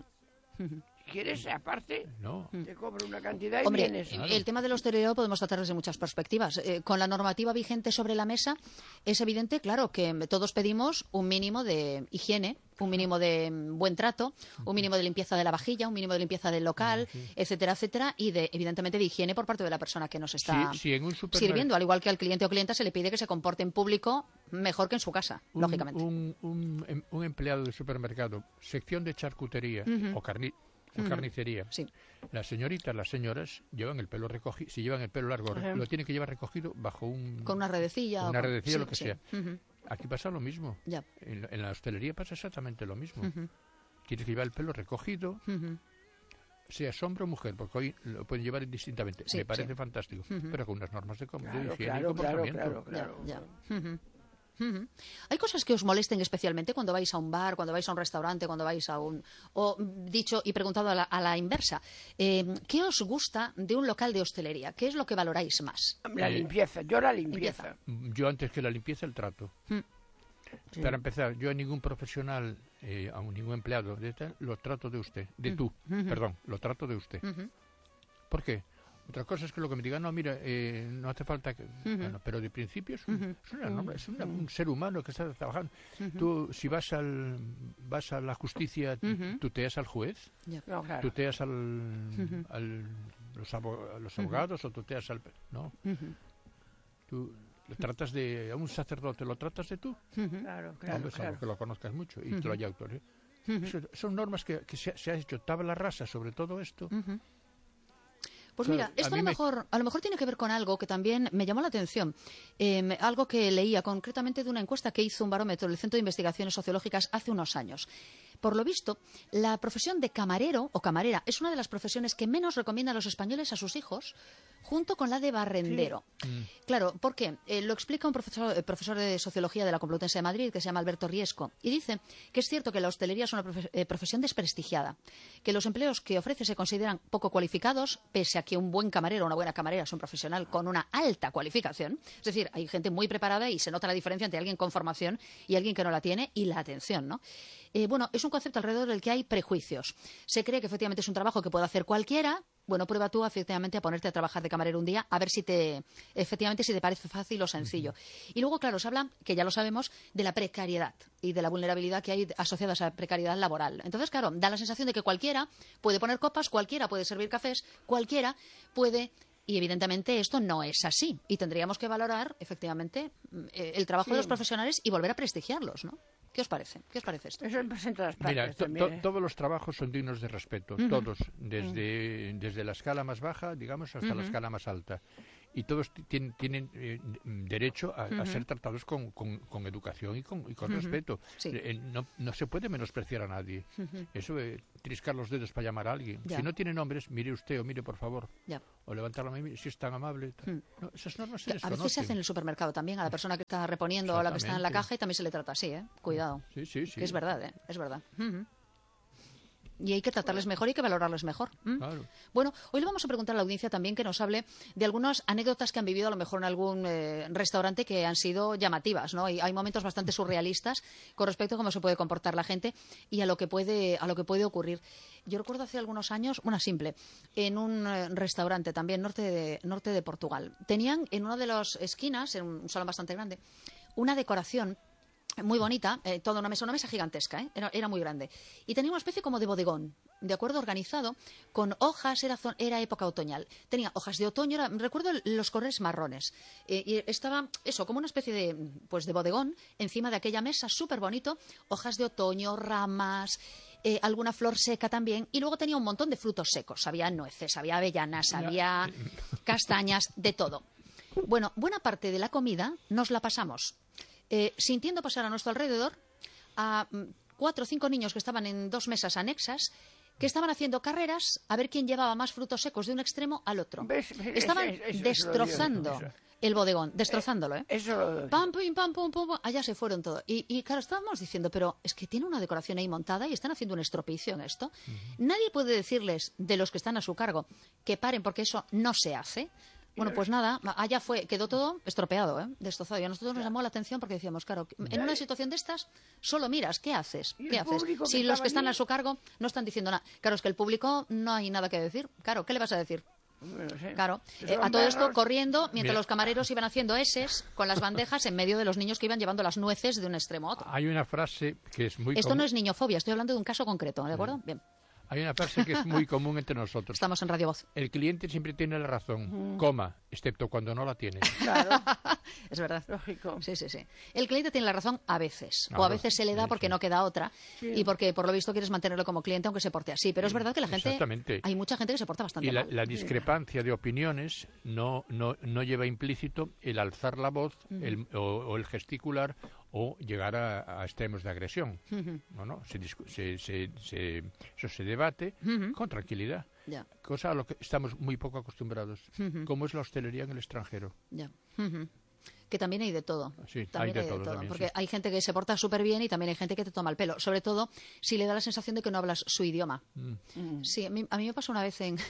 Speaker 2: ¿Quieres? Aparte,
Speaker 4: No.
Speaker 2: te cobro una cantidad y
Speaker 1: Hombre,
Speaker 2: vienes.
Speaker 1: el tema de la hostelería lo podemos tratar desde muchas perspectivas. Eh, con la normativa vigente sobre la mesa, es evidente, claro, que todos pedimos un mínimo de higiene, un mínimo de mm, buen trato, un mínimo de limpieza de la vajilla, un mínimo de limpieza del local, etcétera, etcétera, y de, evidentemente, de higiene por parte de la persona que nos está
Speaker 4: Si- si en un supermer-
Speaker 1: sirviendo. Al igual que al cliente o clienta se le pide que se comporte en público mejor que en su casa,
Speaker 4: Un-
Speaker 1: lógicamente.
Speaker 4: Un, un, em- un empleado de supermercado, sección de charcutería o, carni- o carnicería.
Speaker 1: Sí.
Speaker 4: Las señoritas, las señoras llevan el pelo recogido, si llevan el pelo largo,
Speaker 2: Ajá.
Speaker 4: lo tienen que llevar recogido bajo un
Speaker 1: Con una redecilla. o
Speaker 4: una
Speaker 1: con-
Speaker 4: redecilla,
Speaker 1: sí,
Speaker 4: lo que
Speaker 1: sí.
Speaker 4: sea.
Speaker 1: Ujú.
Speaker 4: Aquí pasa lo mismo.
Speaker 1: Ya.
Speaker 4: En, la- en la hostelería pasa exactamente lo mismo. Tienes que llevar el pelo recogido,
Speaker 1: Ujú.
Speaker 4: sea hombre o mujer, porque hoy lo pueden llevar indistintamente.
Speaker 1: Sí,
Speaker 4: Me parece
Speaker 1: sí.
Speaker 4: fantástico, pero con unas normas de, com- de
Speaker 2: Claro,
Speaker 4: higiene y
Speaker 2: claro, claro,
Speaker 4: comportamiento.
Speaker 2: claro, claro.
Speaker 1: Ya, ya. Ujú. Ujú. ¿Hay cosas que os molesten especialmente cuando vais a un bar, cuando vais a un restaurante, cuando vais a un... O mm, dicho y preguntado a la, a la inversa, eh, ¿qué os gusta de un local de hostelería? ¿Qué es lo que valoráis más?
Speaker 2: La
Speaker 4: Eh,
Speaker 2: limpieza, yo la limpieza.
Speaker 4: Yo antes que la limpieza, el trato.
Speaker 1: Mm.
Speaker 2: Sí.
Speaker 4: Para empezar, yo a ningún profesional, eh, a ningún empleado de tal, lo trato de usted, de tú, perdón, lo trato de usted.
Speaker 1: Ujú.
Speaker 4: ¿Por qué? Otra cosa es que lo que me digan, no, mira, eh, no hace falta que... Bueno, pero de principio es un, es una norma, es una- un ser humano que está trabajando. Tú, si vas al vas a la justicia, tuteas al juez,
Speaker 1: Ya.
Speaker 2: No, claro.
Speaker 4: tuteas al, al los, abo- a los abogados o tuteas al... No. Tú lo tratas de... A un sacerdote lo tratas de tú.
Speaker 2: Claro, claro,
Speaker 4: Hombre, salvo
Speaker 2: claro.
Speaker 4: que lo conozcas mucho y te lo haya autorizado. Eso- son normas que, que se, ha- se ha hecho tabla rasa sobre todo esto.
Speaker 1: Pues
Speaker 4: Claro,
Speaker 1: mira,
Speaker 4: a
Speaker 1: esto a,
Speaker 4: mí
Speaker 1: lo
Speaker 4: me-
Speaker 1: mejor, a lo mejor tiene que ver con algo que también me llamó la atención. Eh, algo que leía concretamente de una encuesta que hizo un barómetro del Centro de Investigaciones Sociológicas hace unos años. por lo visto, la profesión de camarero o camarera es una de las profesiones que menos recomiendan los españoles a sus hijos, junto con la de barrendero. Sí. Mm. Claro, ¿por qué? Eh, lo explica un profesor, eh, profesor de Sociología de la Complutense de Madrid, que se llama Alberto Riesco, y dice que es cierto que la hostelería es una profe eh, profesión desprestigiada, que los empleos que ofrece se consideran poco cualificados, pese a que un buen camarero o una buena camarera es un profesional con una alta cualificación. Es decir, hay gente muy preparada y se nota la diferencia entre alguien con formación y alguien que no la tiene, y la atención, ¿no? Eh, bueno, es un concepto alrededor del que hay prejuicios. Se cree que efectivamente es un trabajo que puede hacer cualquiera. Bueno, prueba tú efectivamente a ponerte a trabajar de camarero un día, a ver si te, efectivamente, si te parece fácil o sencillo. Y luego, claro, se habla, que ya lo sabemos, de la precariedad y de la vulnerabilidad que hay asociada a esa precariedad laboral. Entonces, claro, da la sensación de que cualquiera puede poner copas, cualquiera puede servir cafés, cualquiera puede... Y evidentemente esto no es así. Y tendríamos que valorar, efectivamente, el trabajo sí. de los profesionales y volver a prestigiarlos, ¿no? ¿Qué os parece? ¿Qué os parece esto?
Speaker 2: Eso en todas partes.
Speaker 4: Mira, to,
Speaker 2: también,
Speaker 4: to,
Speaker 2: ¿eh?
Speaker 4: todos los trabajos son dignos de respeto, uh-huh. todos, desde, uh-huh. desde la escala más baja, digamos, hasta uh-huh. la escala más alta. Y todos tienen, tienen eh, derecho a, uh-huh. a ser tratados con, con, con educación y con, y con uh-huh. respeto. Sí. Eh, no, no se puede menospreciar a nadie. Uh-huh. Eso de triscar los dedos para llamar a alguien. Ya. Si no tiene nombres, mire usted o mire por favor. Ya. O levantar la mano, si es tan amable. Uh-huh. No, esas normas se
Speaker 1: a veces se hace en el supermercado también, a la persona que está reponiendo o a la que está en la caja, y también se le trata así, ¿eh? Cuidado.
Speaker 4: Sí, sí, sí.
Speaker 1: Que es verdad, ¿eh? Es verdad. Uh-huh. Y hay que tratarles mejor y hay que valorarles mejor. ¿Mm? Claro. Bueno, hoy le vamos a preguntar a la audiencia también que nos hable de algunas anécdotas que han vivido a lo mejor en algún eh, restaurante que han sido llamativas, ¿no? Y hay momentos bastante surrealistas con respecto a cómo se puede comportar la gente y a lo que puede, a lo que puede ocurrir. Yo recuerdo hace algunos años, una simple, en un eh, restaurante también norte de, norte de Portugal. Tenían en una de las esquinas, en un salón bastante grande, una decoración muy bonita, eh, toda una mesa, una mesa gigantesca, ¿eh? era, era muy grande. Y tenía una especie como de bodegón, de acuerdo, organizado, con hojas, era, era época otoñal. Tenía hojas de otoño, era, recuerdo los corrales marrones. Eh, y estaba, eso, como una especie de, pues, de bodegón encima de aquella mesa, súper bonito, hojas de otoño, ramas... Eh, alguna flor seca también, y luego tenía un montón de frutos secos. Había nueces, había avellanas, había castañas, de todo. Bueno, buena parte de la comida nos la pasamos Eh, sintiendo pasar a nuestro alrededor a mm, cuatro o cinco niños que estaban en dos mesas anexas, que estaban haciendo carreras a ver quién llevaba más frutos secos de un extremo al otro. ¿Ves? Estaban eso, eso, destrozando eso, eso. el bodegón, destrozándolo, ¿eh?
Speaker 2: Eso...
Speaker 1: Pam, pum, pam, pum, pum, pum, allá se fueron todos. Y, y claro, estábamos diciendo, pero es que tiene una decoración ahí montada y están haciendo un estropicio en esto. Uh-huh. Nadie puede decirles, de los que están a su cargo, que paren porque eso no se hace. Bueno, pues nada, allá fue, quedó todo estropeado, ¿eh? Destrozado. Y a nosotros nos llamó la atención porque decíamos, claro, en una situación de estas, solo miras, ¿qué haces? ¿Qué haces? Si los que están a su cargo no están diciendo nada. Claro, es que el público no hay nada que decir. Claro, ¿qué le vas a decir? Claro, eh, a todo esto corriendo, mientras Mira. los camareros iban haciendo eses con las bandejas en medio de los niños que iban llevando las nueces de un extremo a otro.
Speaker 4: Hay una frase que es muy...
Speaker 1: Esto común. No es niñofobia, estoy hablando de un caso concreto, ¿de acuerdo? Bien.
Speaker 4: Hay una frase que es muy común entre nosotros.
Speaker 1: Estamos en Radio Voz.
Speaker 4: El cliente siempre tiene la razón, mm. coma, excepto cuando no la tiene.
Speaker 2: Claro.
Speaker 1: Es verdad.
Speaker 2: Lógico.
Speaker 1: Sí, sí, sí. El cliente tiene la razón a veces. A o a veces se le da porque no queda otra. Sí. Y porque, por lo visto, quieres mantenerlo como cliente aunque se porte así. Pero es verdad que la gente...
Speaker 4: Exactamente.
Speaker 1: Hay mucha gente que se porta bastante
Speaker 4: y la,
Speaker 1: mal.
Speaker 4: la discrepancia de opiniones no, no, no lleva implícito el alzar la voz mm. el, o, o el gesticular o llegar a, a extremos de agresión. Uh-huh. No, no, se, se, se, se, eso se debate uh-huh. con tranquilidad, yeah. cosa a lo que estamos muy poco acostumbrados, uh-huh. como es la hostelería en el extranjero.
Speaker 1: Yeah. Uh-huh. Que también hay de todo.
Speaker 4: Sí,
Speaker 1: también
Speaker 4: hay de,
Speaker 1: hay de
Speaker 4: todo,
Speaker 1: todo
Speaker 4: también,
Speaker 1: porque
Speaker 4: sí.
Speaker 1: hay gente que se porta súper bien y también hay gente que te toma el pelo, sobre todo si le da la sensación de que no hablas su idioma. Mm. Mm. Sí, a mí, a mí me pasó una vez en,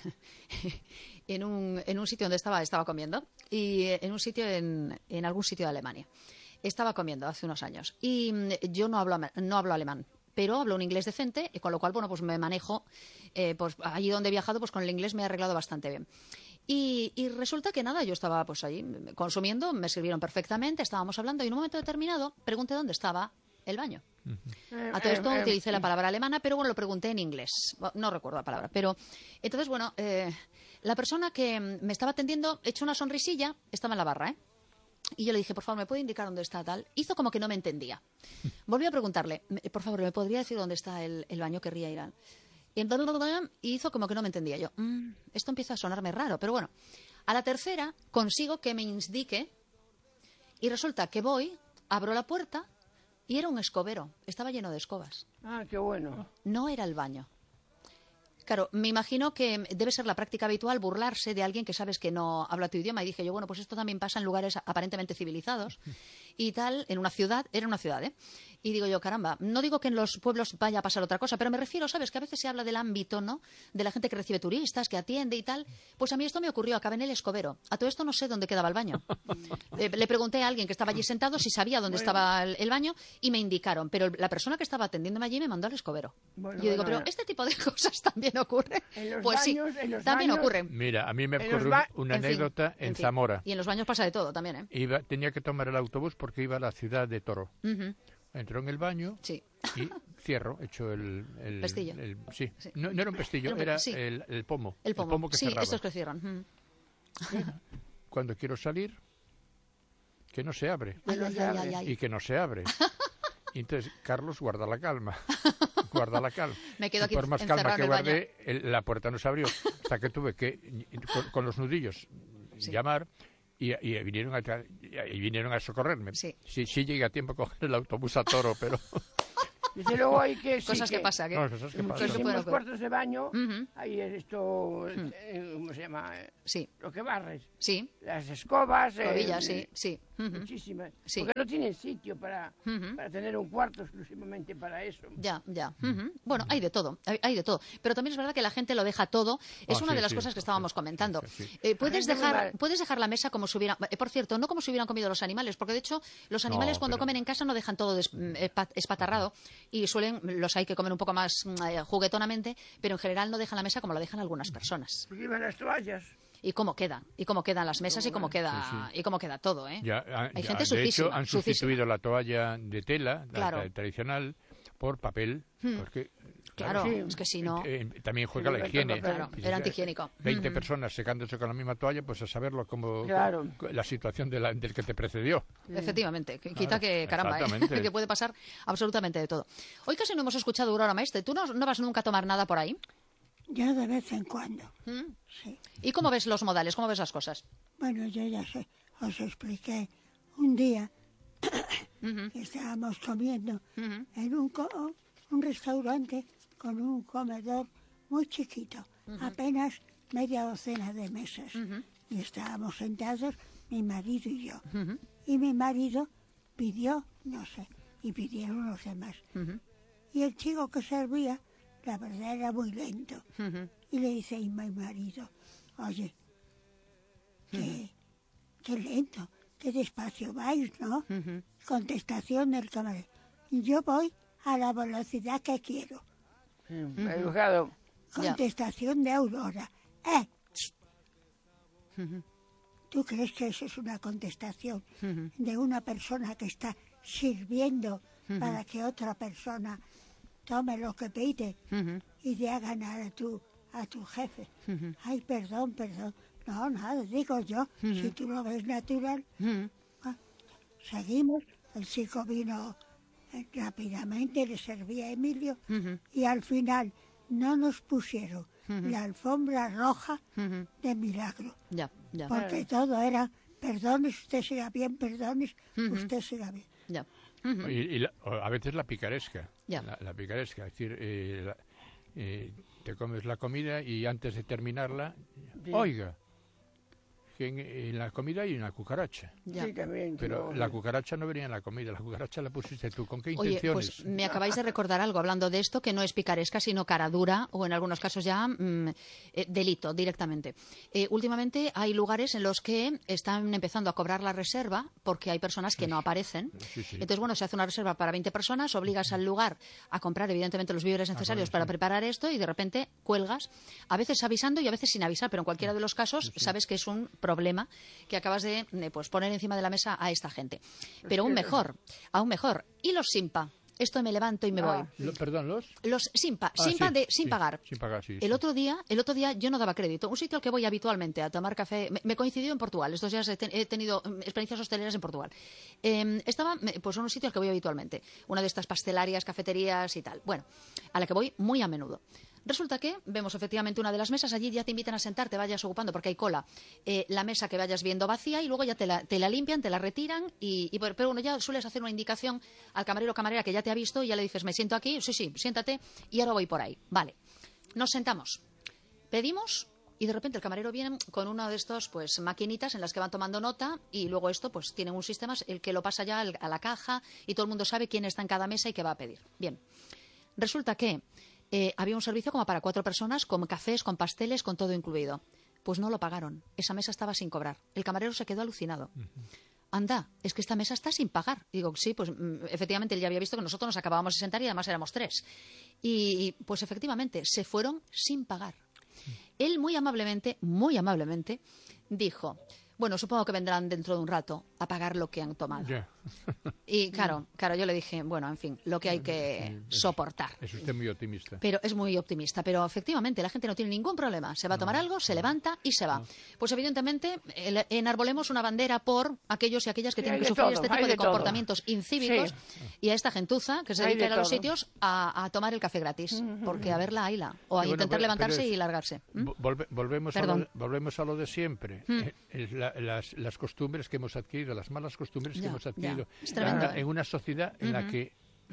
Speaker 1: en, un, en un sitio donde estaba, estaba comiendo, y en un sitio en, en algún sitio de Alemania. Estaba comiendo hace unos años y yo no hablo, no hablo alemán, pero hablo un inglés decente, y con lo cual, bueno, pues me manejo, eh, pues allí donde he viajado, pues con el inglés me he arreglado bastante bien. Y, y resulta que nada, yo estaba pues allí consumiendo, me sirvieron perfectamente, estábamos hablando y en un momento determinado pregunté dónde estaba el baño. Uh-huh. A todo esto eh, eh, utilicé eh, la palabra alemana, pero bueno, lo pregunté en inglés. No recuerdo la palabra, pero entonces, bueno, eh, la persona que me estaba atendiendo echó una sonrisilla, estaba en la barra, ¿eh? Y yo le dije, por favor, ¿me puede indicar dónde está tal? Hizo como que no me entendía. Volví a preguntarle, por favor, ¿me podría decir dónde está el, el baño? Querría ir al... Y, y hizo como que no me entendía. Yo, mmm, esto empieza a sonarme raro, pero bueno. A la tercera consigo que me indique y resulta que voy, abro la puerta, Y era un escobero, estaba lleno de escobas.
Speaker 2: Ah, qué bueno.
Speaker 1: No era el baño. Claro, me imagino que debe ser la práctica habitual burlarse de alguien que sabes que no habla tu idioma. Y dije yo, bueno, pues esto también pasa en lugares aparentemente civilizados y tal, en una ciudad, era una ciudad, ¿eh? Y digo yo, caramba, no digo que en los pueblos vaya a pasar otra cosa, pero me refiero, ¿sabes? Que a veces se habla del ámbito, ¿no? De la gente que recibe turistas, que atiende y tal. Pues a mí esto me ocurrió, acabé en el escobero. A todo esto no sé dónde quedaba el baño. Eh, le pregunté a alguien que estaba allí sentado si sabía dónde
Speaker 2: Bueno.
Speaker 1: estaba el, el baño y me indicaron, pero la persona que estaba atendiéndome allí me mandó al escobero.
Speaker 2: Bueno,
Speaker 1: y yo digo,
Speaker 2: bueno,
Speaker 1: pero
Speaker 2: bueno.
Speaker 1: este tipo de cosas también ocurren.
Speaker 2: En los
Speaker 1: Pues
Speaker 2: baños,
Speaker 1: sí,
Speaker 2: en los
Speaker 1: también
Speaker 2: baños-
Speaker 1: ocurren.
Speaker 4: Mira, a mí me
Speaker 2: En los
Speaker 4: ocurrió
Speaker 2: ba-
Speaker 4: una
Speaker 1: En fin,
Speaker 4: anécdota en,
Speaker 1: en fin.
Speaker 4: Zamora.
Speaker 1: Y en los baños pasa de todo también, ¿eh?
Speaker 4: Iba, tenía que tomar el autobús porque iba a la ciudad de Toro.
Speaker 1: Ujú,
Speaker 4: Entró en el baño
Speaker 1: sí.
Speaker 4: y cierro, hecho el... el
Speaker 1: Pestillo.
Speaker 4: el- sí.
Speaker 1: Sí.
Speaker 4: No, no era un pestillo,
Speaker 1: Era un pe-
Speaker 4: era
Speaker 1: sí.
Speaker 4: el, el pomo.
Speaker 1: El pomo.
Speaker 4: que
Speaker 1: sí,
Speaker 4: cerraba.
Speaker 1: estos que cierran. Ujú.
Speaker 4: Cuando quiero salir, que no se abre.
Speaker 1: Ay,
Speaker 2: no
Speaker 1: ay,
Speaker 2: se
Speaker 1: ay,
Speaker 2: abre.
Speaker 1: ay, ay.
Speaker 4: Y que no se abre. Y entonces, Carlos, guarda la calma. Guarda la calma.
Speaker 1: Me quedo
Speaker 4: Y
Speaker 1: aquí
Speaker 4: por más
Speaker 1: encerrado
Speaker 4: calma que
Speaker 1: en el baño.
Speaker 4: guardé, el- la puerta no se abrió. Hasta que tuve que, con, con los nudillos,
Speaker 1: Sí.
Speaker 4: llamar y, y vinieron a, tra- y vinieron a socorrerme.
Speaker 1: Sí.
Speaker 4: sí, sí llegué a tiempo a coger el autobús a Toro, pero...
Speaker 2: Dice, luego hay que... sí,
Speaker 1: Cosas que pasan, ¿eh?
Speaker 4: No, cosas que
Speaker 2: En
Speaker 4: pasan.
Speaker 1: Eso puede
Speaker 2: muchísimos
Speaker 1: ocurrir.
Speaker 2: cuartos de baño
Speaker 1: Ujú.
Speaker 2: hay esto, eh, ¿cómo se llama? Eh,
Speaker 1: Sí,
Speaker 2: Lo que barres.
Speaker 1: sí.
Speaker 2: Las escobas. eh,
Speaker 1: Cobillas,
Speaker 2: eh,
Speaker 1: sí, sí. Ujú.
Speaker 2: Muchísimas.
Speaker 1: Sí.
Speaker 2: Porque no tienen sitio para,
Speaker 1: Ujú.
Speaker 2: para tener un cuarto exclusivamente para eso.
Speaker 1: Ya, ya. Ujú. Bueno, hay de todo, hay, hay de todo. Pero también es verdad que la gente lo deja todo. Es
Speaker 4: Ah,
Speaker 1: una
Speaker 4: sí,
Speaker 1: de las
Speaker 4: sí,
Speaker 1: cosas que
Speaker 4: sí,
Speaker 1: estábamos
Speaker 4: sí,
Speaker 1: comentando.
Speaker 4: sí, sí.
Speaker 1: Eh, puedes,
Speaker 2: La gente muy
Speaker 1: dejar,
Speaker 2: mal.
Speaker 1: puedes dejar la mesa como si hubiera... eh, por cierto, no como si hubieran comido los animales, porque de hecho los animales
Speaker 4: No,
Speaker 1: cuando
Speaker 4: pero-
Speaker 1: comen en casa no dejan todo des- mm, espa- espatarrado y suelen, los hay que comer un poco más mm, eh, juguetonamente, pero en general no dejan la mesa como la dejan algunas personas.
Speaker 2: Porque iban las toallas.
Speaker 1: Y cómo quedan, y cómo quedan las mesas y cómo queda, y cómo queda todo, ¿eh?
Speaker 4: Ya, ah,
Speaker 1: Hay
Speaker 4: ya,
Speaker 1: gente
Speaker 4: de
Speaker 1: sucísima,
Speaker 4: hecho, han
Speaker 1: sucísima.
Speaker 4: sustituido la toalla de tela, la-
Speaker 1: Claro.
Speaker 4: la tradicional, por papel, porque...
Speaker 1: Claro,
Speaker 2: Sí.
Speaker 1: es que si no...
Speaker 4: eh, eh, también juega la
Speaker 2: Sí,
Speaker 4: higiene.
Speaker 1: claro,
Speaker 4: Y
Speaker 1: era
Speaker 4: si-
Speaker 1: antihigiénico.
Speaker 4: veinte
Speaker 1: Ujú.
Speaker 4: personas secándose con la misma toalla, pues a saberlo como
Speaker 2: Claro.
Speaker 4: co- la situación de la- del que te precedió.
Speaker 1: Efectivamente, que- quita que caramba, ¿eh?
Speaker 4: exactamente.
Speaker 1: que puede pasar absolutamente de todo. Hoy casi no hemos escuchado Aurora Maestre. ¿Tú no, no vas nunca a tomar nada por ahí?
Speaker 3: Yo de vez en cuando,
Speaker 1: ¿Mm?
Speaker 3: sí.
Speaker 1: ¿Y cómo ves los modales? ¿Cómo ves las cosas?
Speaker 3: Bueno, yo ya sé, os expliqué un día
Speaker 1: Ujú,
Speaker 3: que estábamos comiendo
Speaker 1: ujú,
Speaker 3: en un, co- un restaurante con un comedor muy chiquito, apenas media docena de mesas.
Speaker 1: ujú,
Speaker 3: Y estábamos sentados, mi marido y yo.
Speaker 1: ujú,
Speaker 3: Y mi marido pidió, no sé, y pidieron los demás.
Speaker 1: ujú,
Speaker 3: Y el chico que servía, la verdad era muy lento.
Speaker 1: ujú.
Speaker 3: Y le dice a mi marido, oye, qué, qué lento, qué despacio vais, ¿no?
Speaker 1: Ujú.
Speaker 3: Contestación del camarero. Yo voy a la velocidad que quiero.
Speaker 2: Sí, educado.
Speaker 1: Ya.
Speaker 3: Contestación de Aurora. Eh, ch. ¿Tú crees que eso es una contestación
Speaker 1: Ujú.
Speaker 3: de una persona que está sirviendo para que otra persona tome lo que pide
Speaker 1: Ujú.
Speaker 3: y dé a ganar a tu, a tu jefe? Ay, perdón, perdón. No, nada, digo yo, si tú lo ves natural.
Speaker 1: Ujú.
Speaker 3: Ah, seguimos, el chico vino eh, rápidamente, le servía a Emilio
Speaker 1: Ujú.
Speaker 3: y al final no nos pusieron la alfombra roja
Speaker 1: Ujú.
Speaker 3: de milagro,
Speaker 1: Ya, ya,
Speaker 3: porque todo era, perdones, usted siga bien, perdones, usted siga bien.
Speaker 1: ya. Ujú.
Speaker 4: Y, y la- o a veces la picaresca.
Speaker 1: Ya.
Speaker 4: La, la picaresca. Es decir, eh, la- eh, te comes la comida y antes de terminarla, oiga, que en, en la comida hay una cucaracha.
Speaker 1: Ya.
Speaker 2: Sí, también.
Speaker 4: Pero
Speaker 2: yo-
Speaker 4: la cucaracha no venía en la comida, la cucaracha la pusiste tú. ¿Con qué
Speaker 1: Oye,
Speaker 4: intenciones?
Speaker 1: pues me acabáis de recordar algo hablando de esto, que no es picaresca, sino cara dura, o en algunos casos ya mm, eh, delito directamente. Eh, últimamente hay lugares en los que están empezando a cobrar la reserva porque hay personas que no aparecen.
Speaker 4: Sí, sí.
Speaker 1: Entonces, bueno, se hace una reserva para veinte personas, obligas al lugar a comprar, evidentemente, los víveres necesarios para preparar esto y de repente cuelgas, a veces avisando y a veces sin avisar, pero en cualquiera de los casos sabes que es un problema que acabas de eh, pues, poner encima de la mesa a esta gente. Pero aún mejor, aún mejor. ¿Y los simpa? Esto me levanto y me voy.
Speaker 2: Ah,
Speaker 4: Lo- perdón, los...
Speaker 1: Los simpa,
Speaker 4: Ah,
Speaker 1: simpa
Speaker 4: sí,
Speaker 1: de sin
Speaker 4: sí,
Speaker 1: pagar.
Speaker 4: sin pagar, sí,
Speaker 1: El
Speaker 4: sí.
Speaker 1: otro día, el otro día yo no daba crédito. Un sitio al que voy habitualmente a tomar café, me, me coincidió en Portugal. Estos días he, ten- he tenido mm, experiencias hosteleras en Portugal. Eh, estaba, me- pues, en un sitio al que voy habitualmente, una de estas pastelarias, cafeterías y tal. Bueno, a la que voy muy a menudo. Resulta que vemos efectivamente una de las mesas, allí ya te invitan a sentar, te vayas ocupando porque hay cola, eh, la mesa que vayas viendo vacía y luego ya te la, te la limpian, te la retiran y, y pero bueno, ya sueles hacer una indicación al camarero o camarera que ya te ha visto y ya le dices, me siento aquí, sí, sí, siéntate y ahora voy por ahí. Vale, nos sentamos, pedimos y de repente el camarero viene con una de estos pues maquinitas en las que van tomando nota y luego esto pues tiene un sistema, el que lo pasa ya a la caja y todo el mundo sabe quién está en cada mesa y qué va a pedir. Bien, resulta que Eh, había un servicio como para cuatro personas, con cafés, con pasteles, con todo incluido. Pues no lo pagaron. Esa mesa estaba sin cobrar. El camarero se quedó alucinado. Uh-huh. Anda, es que esta mesa está sin pagar. Digo, sí, pues efectivamente él ya había visto que nosotros nos acabábamos de sentar y además éramos tres. Y pues efectivamente, se fueron sin pagar. Uh-huh. Él muy amablemente, muy amablemente, dijo, bueno, supongo que vendrán dentro de un rato a pagar lo que han tomado. Yeah. Y claro, claro, yo le dije, bueno, en fin, lo que hay que es, soportar.
Speaker 4: Es usted muy optimista.
Speaker 1: Pero es muy optimista, pero efectivamente la gente no tiene ningún problema. Se va a tomar no, algo, se no, levanta y se va. No. Pues evidentemente el, enarbolemos una bandera por aquellos y aquellas que sí, tienen que sufrir todo, este tipo de, de comportamientos incívicos sí. Y a esta gentuza que se dedica a ir a los sitios a, a tomar el café gratis. Uh-huh. Porque a verla, hayla. O a bueno, intentar pero, levantarse pero es, y largarse. ¿Mm?
Speaker 4: Volve, volvemos, a lo, volvemos a lo de siempre. ¿Mm? Eh, la, las, las costumbres que hemos adquirido, las malas costumbres ya, que hemos adquirido.
Speaker 1: Es tremendo,
Speaker 4: en, en una sociedad en uh-huh. la que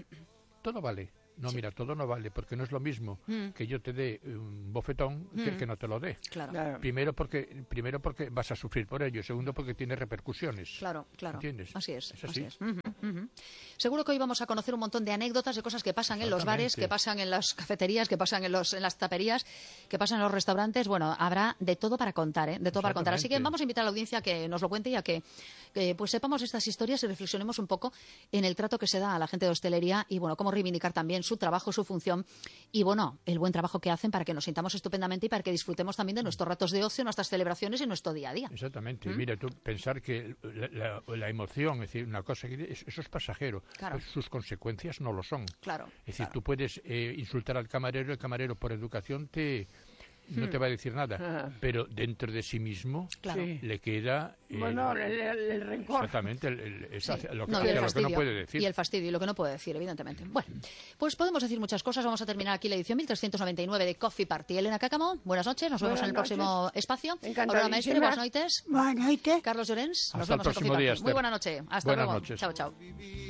Speaker 4: todo vale. No, sí. Mira, todo no vale, porque no es lo mismo mm. que yo te dé un bofetón mm. que, que no te lo dé.
Speaker 1: Claro. Claro.
Speaker 4: Primero porque primero porque vas a sufrir por ello, segundo porque tiene repercusiones.
Speaker 1: Claro, claro.
Speaker 4: ¿Entiendes?
Speaker 1: Así es.
Speaker 4: ¿Es así?
Speaker 1: Así es. Uh-huh, uh-huh. Seguro que hoy vamos a conocer un montón de anécdotas de cosas que pasan en los bares, que pasan en las cafeterías, que pasan en, los, en las taperías, que pasan en los restaurantes. Bueno, habrá de todo para contar, ¿eh? De todo para contar. Así que vamos a invitar a la audiencia a que nos lo cuente y a que eh, pues sepamos estas historias y reflexionemos un poco en el trato que se da a la gente de hostelería y, bueno, cómo reivindicar también su trabajo, su función y, bueno, el buen trabajo que hacen para que nos sintamos estupendamente y para que disfrutemos también de nuestros ratos de ocio, nuestras celebraciones y nuestro día a día.
Speaker 4: Exactamente. ¿Mm? Mira, tú pensar que la, la, la emoción, es decir, una cosa que eso es pasajero, claro. Pues sus consecuencias no lo son.
Speaker 1: Claro.
Speaker 4: Es decir,
Speaker 1: claro.
Speaker 4: tú puedes eh, insultar al camarero, el camarero por educación te no te va a decir nada, ah. pero dentro de sí mismo
Speaker 1: claro.
Speaker 4: le queda
Speaker 2: el, bueno, el, el, el rencor.
Speaker 4: Exactamente, el, el, esa,
Speaker 1: sí.
Speaker 4: lo, que,
Speaker 1: no,
Speaker 4: lo que no puede decir.
Speaker 1: Y el fastidio, y lo que no puede decir, evidentemente. Bueno, pues podemos decir muchas cosas. Vamos a terminar aquí la edición mil trescientos noventa y nueve de Coffee Party. Elena Cáccamo, buenas noches. Nos vemos
Speaker 2: buenas
Speaker 1: en el
Speaker 2: noches.
Speaker 1: próximo espacio. Aurora Maestre, buenas noches.
Speaker 3: Buenas noches.
Speaker 1: Carlos Llorens, nos
Speaker 4: Hasta
Speaker 1: vemos
Speaker 4: el próximo
Speaker 1: en
Speaker 4: día,
Speaker 1: Coffee Party. Muy buena noche. Hasta
Speaker 4: buenas
Speaker 1: luego.
Speaker 4: Noches.
Speaker 1: Chao, chao.